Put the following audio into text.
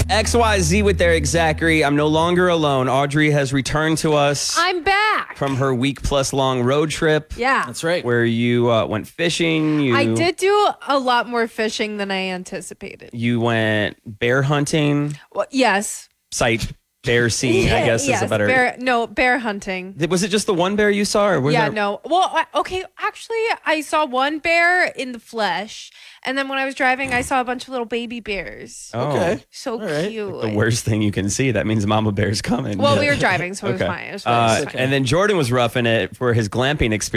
XYZ with Eric Zachary. I'm no longer alone. Audrey has returned to us I'm back. from her week-plus long road trip. Yeah. That's right. Where you went fishing. I did do a lot more fishing than I anticipated. You went bear hunting. Well, yes. Sight bear seeing, I guess, is a better. Bear hunting. Was it just the one bear you saw? Or was there... No. Well, okay. Actually, I saw one bear in the flesh. And then when I was driving, I saw a bunch of little baby bears. Oh. Okay. So right. cute. The worst thing you can see. That means Mama Bear's coming. Well, we were driving, so it was Okay. fine. It was fine. And then Jordan was roughing it for his glamping experience.